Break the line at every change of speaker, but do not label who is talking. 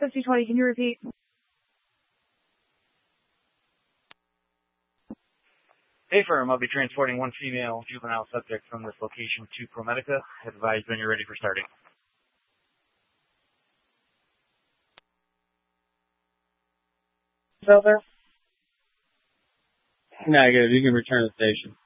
5020, can you repeat?
Hey, firm. I'll be transporting one female juvenile subject from this location to ProMedica. Advise when you're ready for starting.
Over.
Negative. You can return to the station.